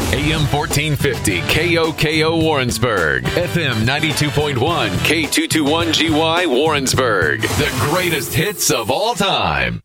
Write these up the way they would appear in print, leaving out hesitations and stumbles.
AM 1450 KOKO Warrensburg, FM 92.1 K221GY Warrensburg. The greatest hits of all time.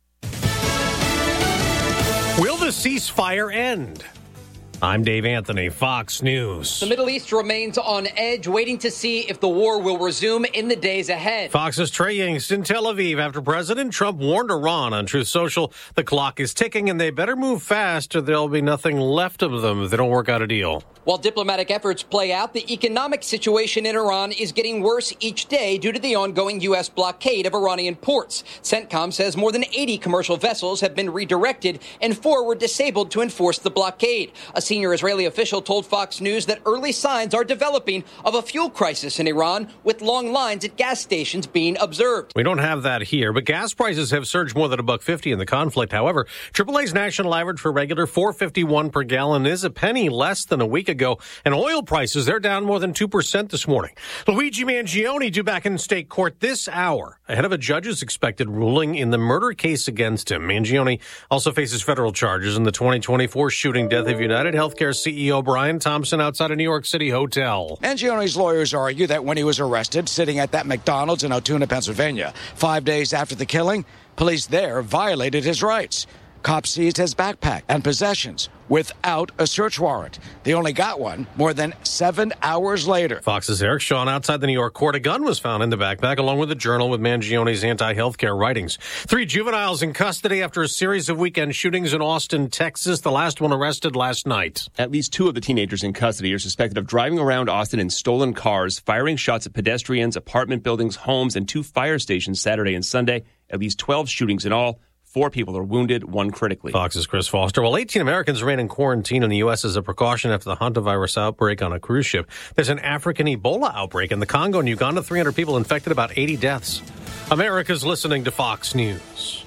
Will the ceasefire end? I'm Dave Anthony, Fox News. The Middle East remains on edge, waiting to see if the war will resume in the days ahead. Fox's Trey Yingst in Tel Aviv after President Trump warned Iran on Truth Social the clock is ticking and they better move fast or there'll be nothing left of them if they don't work out a deal. While diplomatic efforts play out, the economic situation in Iran is getting worse each day due to the ongoing U.S. blockade of Iranian ports. CENTCOM says more than 80 commercial vessels have been redirected and 4 were disabled to enforce the blockade. A senior Israeli official told Fox News that early signs are developing of a fuel crisis in Iran, with long lines at gas stations being observed. We don't have that here, but gas prices have surged more than $1.50 in the conflict. However, AAA's national average for regular $4.51 per gallon is a penny less than a week ago, and oil prices, they're down more than 2% this morning. Luigi Mangione due back in state court this hour ahead of a judge's expected ruling in the murder case against him. Mangione also faces federal charges in the 2024 shooting death of United Healthcare CEO Brian Thompson outside a New York City hotel. Mangione's lawyers argue that when he was arrested, sitting at that McDonald's in Altoona, Pennsylvania, 5 days after the killing, police there violated his rights. Cops seized his backpack and possessions without a search warrant. They only got one more than 7 hours later. Fox's Eric Shawn outside the New York court. A gun was found in the backpack along with a journal with Mangione's anti-healthcare writings. 3 juveniles in custody after a series of weekend shootings in Austin, Texas. The last one arrested last night. At least 2 of the teenagers in custody are suspected of driving around Austin in stolen cars, firing shots at pedestrians, apartment buildings, homes, and 2 fire stations Saturday and Sunday. At least 12 shootings in all. 4 people are wounded, 1 critically. Fox's Chris Foster. Well, 18 Americans remain in quarantine in the U.S. as a precaution after the hantavirus outbreak on a cruise ship. There's an African Ebola outbreak in the Congo and Uganda. 300 people infected, about 80 deaths. America's listening to Fox News.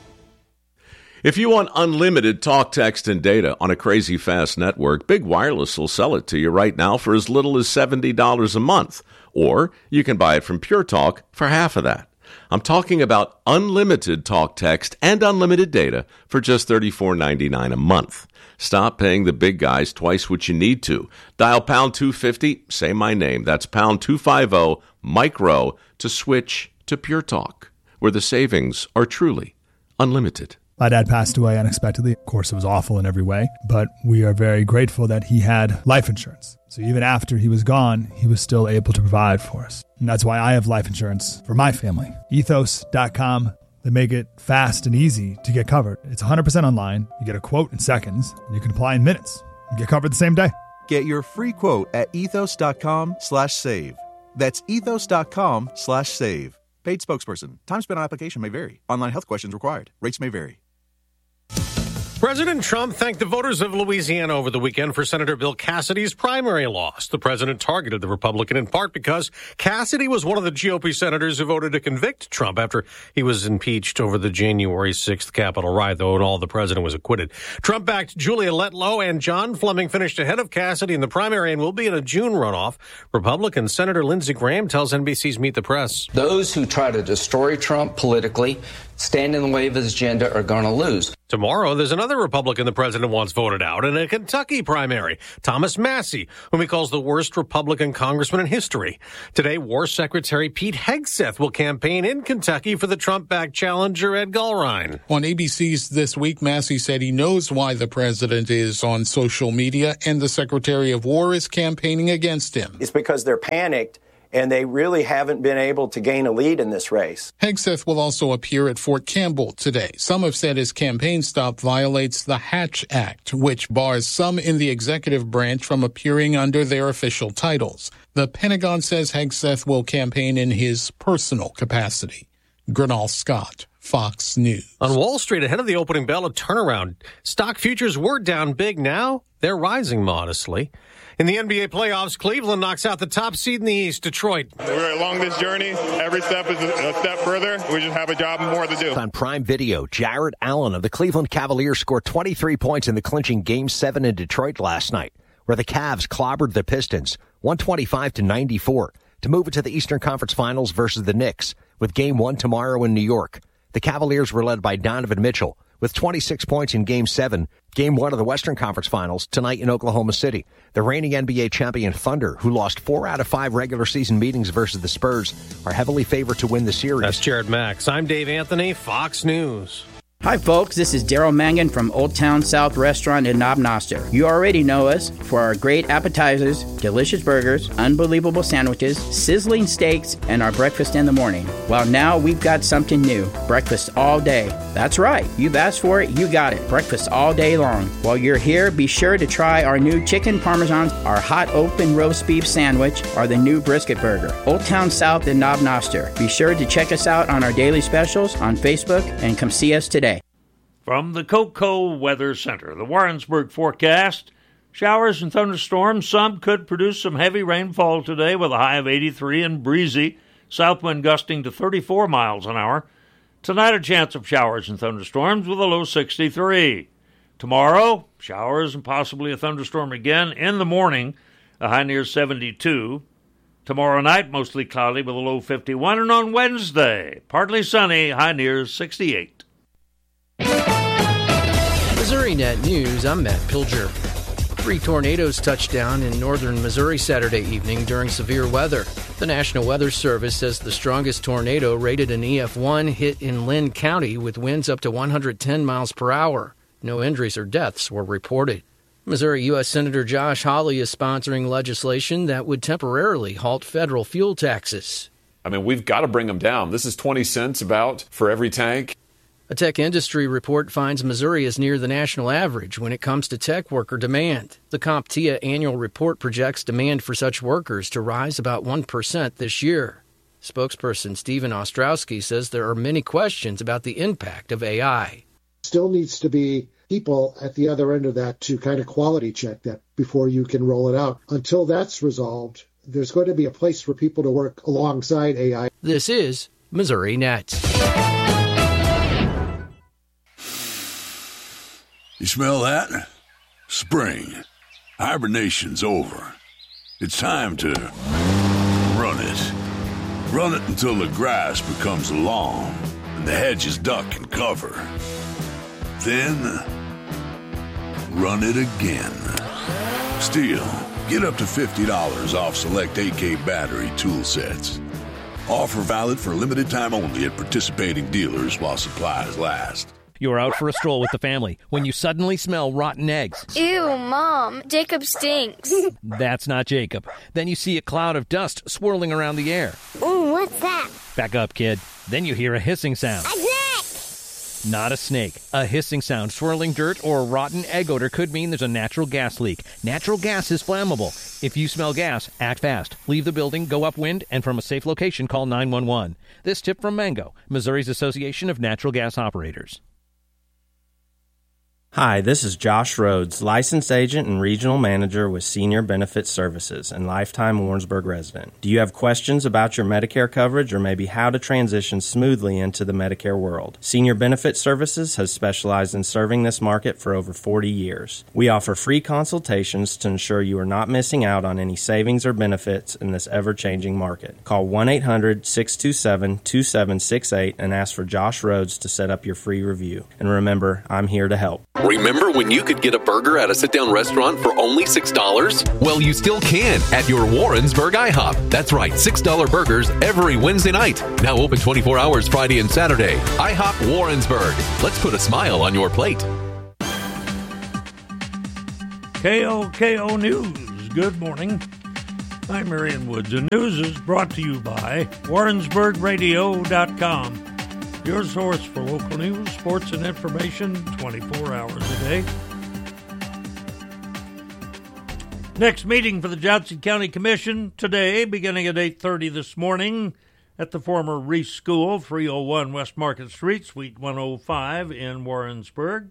If you want unlimited talk, text, and data on a crazy fast network, Big Wireless will sell it to you right now for as little as $70 a month. Or you can buy it from Pure Talk for half of that. I'm talking about unlimited talk, text, and unlimited data for just $34.99 a month. Stop paying the big guys twice what you need to. Dial pound 250, say my name. That's pound 250, micro, to switch to Pure Talk, where the savings are truly unlimited. My dad passed away unexpectedly. Of course, it was awful in every way, but we are very grateful that he had life insurance. So even after he was gone, he was still able to provide for us. And that's why I have life insurance for my family. Ethos.com. They make it fast and easy to get covered. It's 100% online. You get a quote in seconds. And you can apply in minutes. You get covered the same day. Get your free quote at ethos.com/save. That's ethos.com/save. Paid spokesperson. Time spent on application may vary. Online health questions required. Rates may vary. President Trump thanked the voters of Louisiana over the weekend for Senator Bill Cassidy's primary loss. The president targeted the Republican in part because Cassidy was one of the GOP senators who voted to convict Trump after he was impeached over the January 6th Capitol riot, though all the president was acquitted. Trump-backed Julia Letlow and John Fleming finished ahead of Cassidy in the primary and will be in a June runoff. Republican Senator Lindsey Graham tells NBC's Meet the Press. Those who try to destroy Trump politically, stand in the way of his agenda, are going to lose. Tomorrow, there's another Republican the president wants voted out in a Kentucky primary, Thomas Massie, whom he calls the worst Republican congressman in history. Today, War Secretary Pete Hegseth will campaign in Kentucky for the Trump-backed challenger Ed Gulrine. On ABC's This Week, Massie said he knows why the president is on social media and the Secretary of War is campaigning against him. It's because they're panicked and they really haven't been able to gain a lead in this race. Hegseth will also appear at Fort Campbell today. Some have said his campaign stop violates the Hatch Act, which bars some in the executive branch from appearing under their official titles. The Pentagon says Hegseth will campaign in his personal capacity. Gernal Scott, Fox News. On Wall Street, ahead of the opening bell, a turnaround. Stock futures were down big. Now they're rising modestly. In the NBA playoffs, Cleveland knocks out the top seed in the East, Detroit. We're along this journey. Every step is a step further. We just have a job more to do. On Prime Video, Jarrett Allen of the Cleveland Cavaliers scored 23 points in the clinching Game 7 in Detroit last night, where the Cavs clobbered the Pistons 125-94 to move into the Eastern Conference Finals versus the Knicks, with Game 1 tomorrow in New York. The Cavaliers were led by Donovan Mitchell with with 26 points in Game 7, Game 1 of the Western Conference Finals, tonight in Oklahoma City. The reigning NBA champion Thunder, who lost 4 out of 5 regular season meetings versus the Spurs, are heavily favored to win the series. That's Jared Max. I'm Dave Anthony, Fox News. Hi folks, this is Daryl Mangan from Old Town South Restaurant in Knob Noster. You already know us for our great appetizers, delicious burgers, unbelievable sandwiches, sizzling steaks, and our breakfast in the morning. Well, now we've got something new, breakfast all day. That's right, you've asked for it, you got it, breakfast all day long. While you're here, be sure to try our new chicken parmesan, our hot open roast beef sandwich, or the new brisket burger. Old Town South in Knob Noster. Be sure to check us out on our daily specials on Facebook and come see us today. From the Coco Weather Center, the Warrensburg forecast, showers and thunderstorms. Some could produce some heavy rainfall today with a high of 83 and breezy, south wind gusting to 34 miles an hour. Tonight, a chance of showers and thunderstorms with a low 63. Tomorrow, showers and possibly a thunderstorm again in the morning, a high near 72. Tomorrow night, mostly cloudy with a low 51. And on Wednesday, partly sunny, high near 68. Missouri Net News, I'm Matt Pilger. 3 tornadoes touched down in northern Missouri Saturday evening during severe weather. The National Weather Service says the strongest tornado, rated an EF1, hit in Lynn County with winds up to 110 miles per hour. No injuries or deaths were reported. Missouri U.S. Senator Josh Hawley is sponsoring legislation that would temporarily halt federal fuel taxes. I mean, we've got to bring them down. This is 20 cents about for every tank. A tech industry report finds Missouri is near the national average when it comes to tech worker demand. The CompTIA annual report projects demand for such workers to rise about 1% this year. Spokesperson Stephen Ostrowski says there are many questions about the impact of AI. Still needs to be people at the other end of that to kind of quality check that before you can roll it out. Until that's resolved, there's going to be a place for people to work alongside AI. This is Missouri Net. You smell that? Spring. Hibernation's over. It's time to run it. Run it until the grass becomes long and the hedges duck and cover. Then, run it again. Stihl, get up to $50 off select AK battery tool sets. Offer valid for a limited time only at participating dealers while supplies last. You're out for a stroll with the family when you suddenly smell rotten eggs. Ew, Mom. Jacob stinks. That's not Jacob. Then you see a cloud of dust swirling around the air. Ooh, what's that? Back up, kid. Then you hear a hissing sound. A snake! Not a snake. A hissing sound, swirling dirt, or rotten egg odor could mean there's a natural gas leak. Natural gas is flammable. If you smell gas, act fast. Leave the building, go upwind, and from a safe location, call 911. This tip from Mango, Missouri's Association of Natural Gas Operators. Hi, this is Josh Rhodes, licensed agent and regional manager with Senior Benefit Services and lifetime Warrensburg resident. Do you have questions about your Medicare coverage or maybe how to transition smoothly into the Medicare world? Senior Benefit Services has specialized in serving this market for over 40 years. We offer free consultations to ensure you are not missing out on any savings or benefits in this ever-changing market. Call 1-800-627-2768 and ask for Josh Rhodes to set up your free review. And remember, I'm here to help. Remember when you could get a burger at a sit-down restaurant for only $6? Well, you still can at your Warrensburg IHOP. That's right, $6 burgers every Wednesday night. Now open 24 hours Friday and Saturday. IHOP Warrensburg. Let's put a smile on your plate. KOKO News. Good morning. I'm Marion Woods. The news is brought to you by WarrensburgRadio.com. Your source for local news, sports, and information 24 hours a day. Next meeting for the Johnson County Commission today, beginning at 8:30 this morning at the former Reese School, 301 West Market Street, Suite 105 in Warrensburg.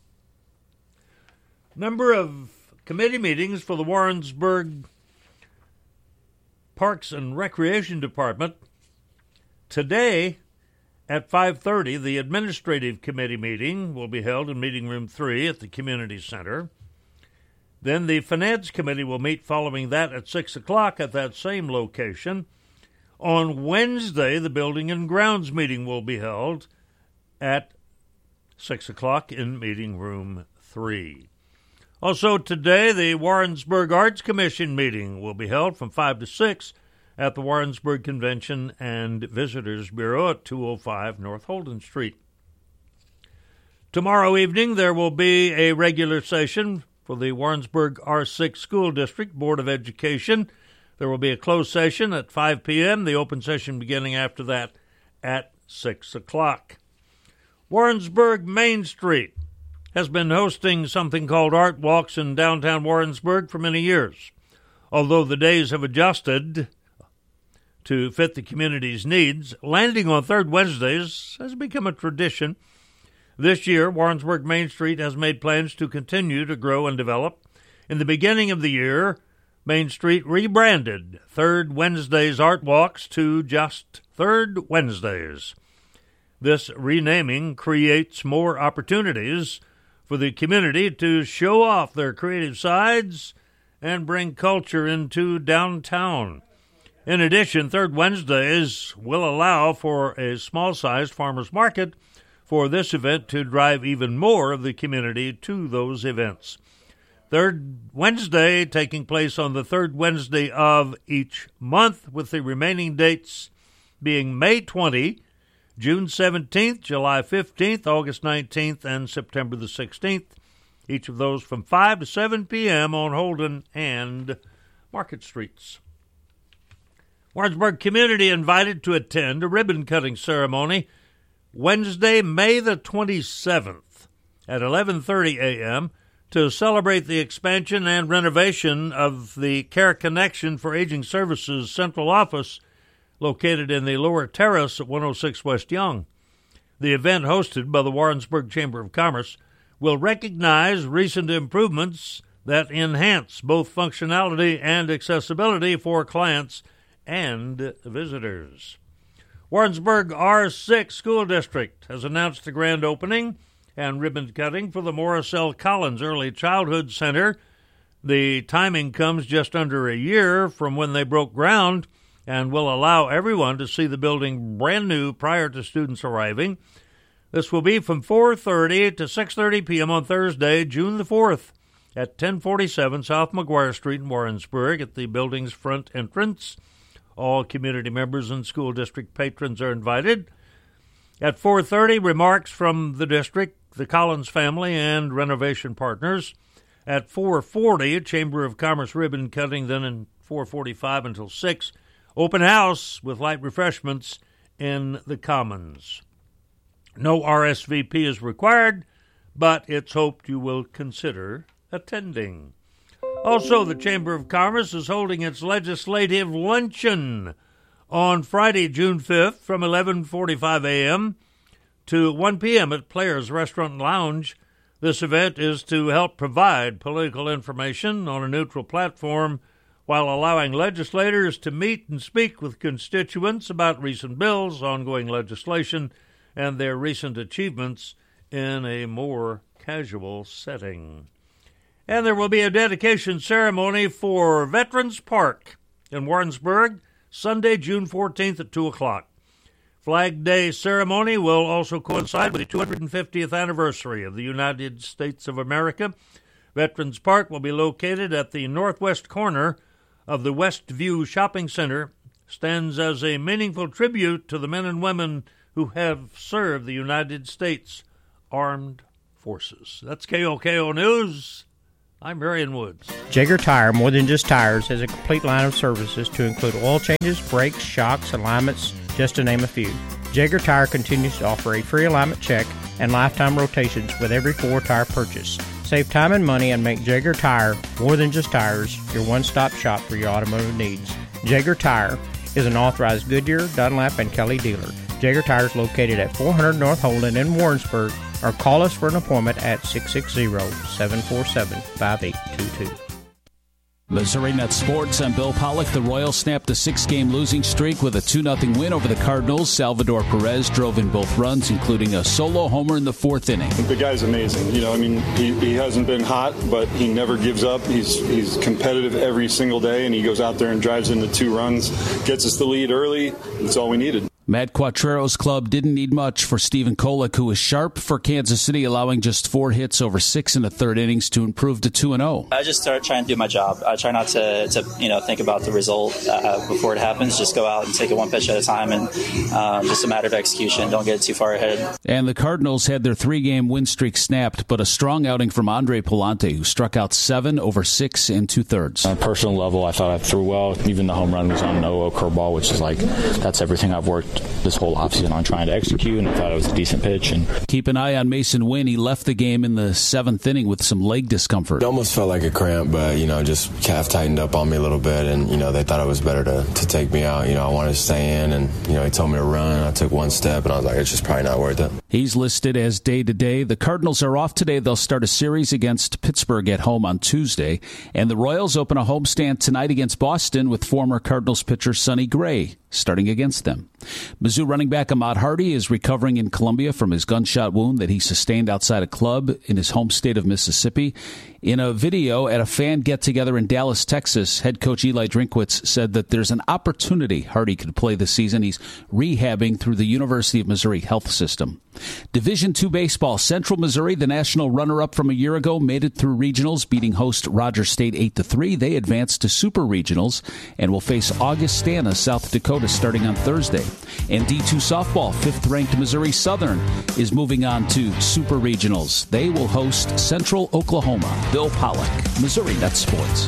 Number of committee meetings for the Warrensburg Parks and Recreation Department. Today, at 5:30, the Administrative Committee meeting will be held in Meeting Room 3 at the Community Center. Then the Finance Committee will meet following that at 6 o'clock at that same location. On Wednesday, the Building and Grounds meeting will be held at 6 o'clock in Meeting Room 3. Also today, the Warrensburg Arts Commission meeting will be held from 5 to 6 at the Warrensburg Convention and Visitors Bureau at 205 North Holden Street. Tomorrow evening, there will be a regular session for the Warrensburg R6 School District Board of Education. There will be a closed session at 5 p.m., the open session beginning after that at 6 o'clock. Warrensburg Main Street has been hosting something called Art Walks in downtown Warrensburg for many years. Although the days have adjusted to fit the community's needs, landing on third Wednesdays has become a tradition. This year, Warrensburg Main Street has made plans to continue to grow and develop. In the beginning of the year, Main Street rebranded Third Wednesdays Art Walks to just Third Wednesdays. This renaming creates more opportunities for the community to show off their creative sides and bring culture into downtown. In addition, Third Wednesdays will allow for a small-sized farmers market for this event to drive even more of the community to those events. Third Wednesday taking place on the third Wednesday of each month, with the remaining dates being May 20, June 17th, July 15th, August 19th, and September the 16th, each of those from 5 to 7 p.m. on Holden and Market Streets. Warrensburg community invited to attend a ribbon-cutting ceremony Wednesday, May the 27th at 11:30 a.m. to celebrate the expansion and renovation of the Care Connection for Aging Services Central Office located in the lower terrace at 106 West Young. The event, hosted by the Warrensburg Chamber of Commerce, will recognize recent improvements that enhance both functionality and accessibility for clients and visitors. Warrensburg R6 School District has announced the grand opening and ribbon cutting for the Morris L. Collins Early Childhood Center. The timing comes just under a year from when they broke ground and will allow everyone to see the building brand new prior to students arriving. This will be from 4:30 to 6:30 p.m. on Thursday, June the 4th at 1047 South McGuire Street in Warrensburg at the building's front entrance. All community members and school district patrons are invited. At 4:30, remarks from the district, the Collins family, and renovation partners. At 4:40, Chamber of Commerce ribbon cutting, then in 4:45 until 6. Open house with light refreshments in the Commons. No RSVP is required, but it's hoped you will consider attending. Also, the Chamber of Commerce is holding its legislative luncheon on Friday, June 5th from 11:45 a.m. to 1 p.m. at Players Restaurant and Lounge. This event is to help provide political information on a neutral platform while allowing legislators to meet and speak with constituents about recent bills, ongoing legislation, and their recent achievements in a more casual setting. And there will be a dedication ceremony for Veterans Park in Warrensburg, Sunday, June 14th at 2 o'clock. Flag Day ceremony will also coincide with the 250th anniversary of the United States of America. Veterans Park will be located at the northwest corner of the Westview Shopping Center, stands as a meaningful tribute to the men and women who have served the United States Armed Forces. That's KOKO News. I'm Marion Woods. Jaeger Tire, more than just tires, has a complete line of services to include oil changes, brakes, shocks, alignments, just to name a few. Jaeger Tire continues to offer a free alignment check and lifetime rotations with every 4-tire purchase. Save time and money and make Jaeger Tire, more than just tires, your one-stop shop for your automotive needs. Jaeger Tire is an authorized Goodyear, Dunlap, and Kelly dealer. Jaeger Tire is located at 400 North Holden in Warrensburg, or call us for an appointment at 660-747-5822. Missouri Met Sports. I'm Bill Pollock. The Royals snapped a 6-game losing streak with a 2-0 win over the Cardinals. Salvador Perez drove in both runs, including a solo homer in the 4th inning. The guy's amazing. He hasn't been hot, but he never gives up. He's competitive every single day, and he goes out there and drives in the 2 runs, gets us the lead early. That's all we needed. Matt Quattro's club didn't need much for Stephen Kolek, who was sharp for Kansas City, allowing just 4 hits over 6 in the third innings to improve to 2-0. I just start trying to do my job. I try not to think about the result before it happens. Just go out and take it one pitch at a time, and just a matter of execution. Don't get too far ahead. And the Cardinals had their 3-game win streak snapped, but a strong outing from Andre Pallante, who struck out 7 over 6 in 2/3. On a personal level, I thought I threw well. Even the home run was on an 0-0 curveball, which is that's everything I've worked this whole offseason on trying to execute, and I thought it was a decent pitch. And keep an eye on Mason Wynn. He left the game in the 7th inning with some leg discomfort. It almost felt like a cramp, but, just calf tightened up on me a little bit, and, they thought it was better to take me out. I wanted to stay in, and, he told me to run. I took one step, and I was like, it's just probably not worth it. He's listed as day-to-day. The Cardinals are off today. They'll start a series against Pittsburgh at home on Tuesday, and the Royals open a homestand tonight against Boston with former Cardinals pitcher Sonny Gray starting against them. Mizzou running back Ahmad Hardy is recovering in Columbia from his gunshot wound that he sustained outside a club in his home state of Mississippi. In a video at a fan get-together in Dallas, Texas, head coach Eli Drinkwitz said that there's an opportunity Hardy could play this season. He's rehabbing through the University of Missouri health system. Division II baseball, Central Missouri, the national runner-up from a year ago, made it through regionals, beating host Rogers State 8-3. They advanced to super regionals and will face Augustana, South Dakota, starting on Thursday. And D2 softball, 5th-ranked Missouri Southern is moving on to super regionals. They will host Central Oklahoma. Bill Pollock, Missouri Net Sports.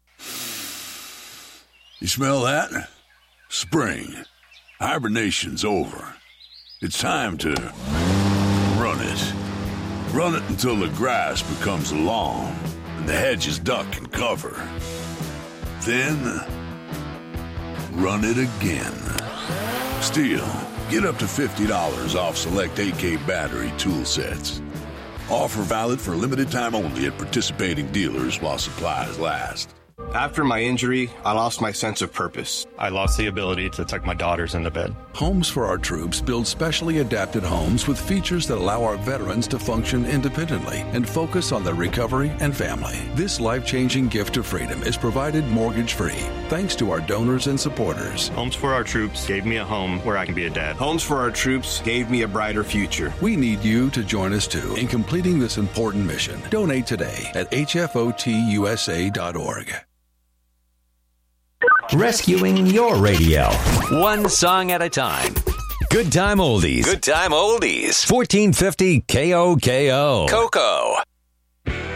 You smell that? Spring. Hibernation's over. It's time to run it. Run it until the grass becomes long and the hedges duck and cover. Then, run it again. Still, get up to $50 off select AK battery tool sets. Offer valid for a limited time only at participating dealers while supplies last. After my injury, I lost my sense of purpose. I lost the ability to tuck my daughters into bed. Homes for Our Troops builds specially adapted homes with features that allow our veterans to function independently and focus on their recovery and family. This life-changing gift of freedom is provided mortgage-free thanks to our donors and supporters. Homes for Our Troops gave me a home where I can be a dad. Homes for Our Troops gave me a brighter future. We need you to join us too in completing this important mission. Donate today at hfotusa.org. Rescuing your radio. One song at a time. Good Time Oldies. Good Time Oldies. 1450 KOKO. Coco.